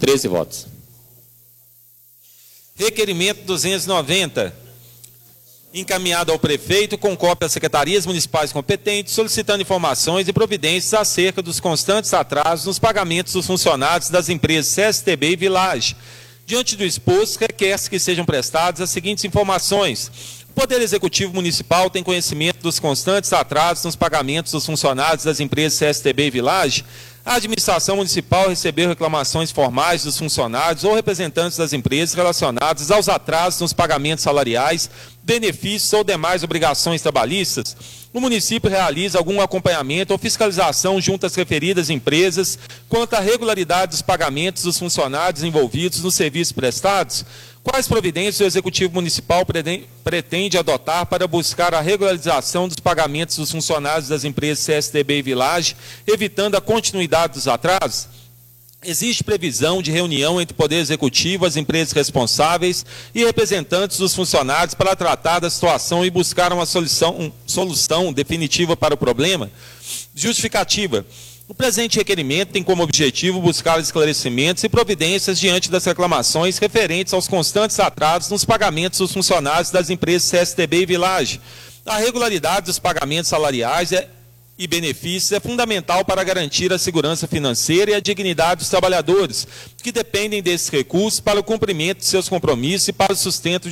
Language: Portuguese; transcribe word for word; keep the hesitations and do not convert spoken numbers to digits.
treze votos. Requerimento duzentos e noventa, encaminhado ao prefeito com cópia às secretarias municipais competentes, solicitando informações e providências acerca dos constantes atrasos nos pagamentos dos funcionários das empresas C S T B e Village. Diante do exposto, requer-se que sejam prestadas as seguintes informações. O Poder Executivo Municipal tem conhecimento dos constantes atrasos nos pagamentos dos funcionários das empresas C S T B e Village. A administração municipal recebeu reclamações formais dos funcionários ou representantes das empresas relacionadas aos atrasos nos pagamentos salariais, benefícios ou demais obrigações trabalhistas. O município realiza algum acompanhamento ou fiscalização junto às referidas empresas quanto à regularidade dos pagamentos dos funcionários envolvidos nos serviços prestados? Quais providências o Executivo Municipal pretende adotar para buscar a regularização dos pagamentos dos funcionários das empresas C S T B e Village, evitando a continuidade dos atrasos? Existe previsão de reunião entre o Poder Executivo, as empresas responsáveis e representantes dos funcionários para tratar da situação e buscar uma solução, uma solução definitiva para o problema? Justificativa. O presente requerimento tem como objetivo buscar esclarecimentos e providências diante das reclamações referentes aos constantes atrasos nos pagamentos dos funcionários das empresas C S T B e Village. A regularidade dos pagamentos salariais é e benefícios é fundamental para garantir a segurança financeira e a dignidade dos trabalhadores, que dependem desses recursos para o cumprimento de seus compromissos e para o sustento